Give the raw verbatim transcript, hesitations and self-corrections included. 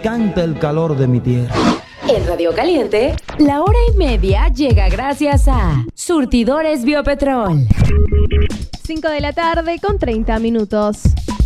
encanta el calor de mi tierra. En Radio Caliente, la hora y media llega gracias a Surtidores Biopetrol. cinco de la tarde con treinta minutos.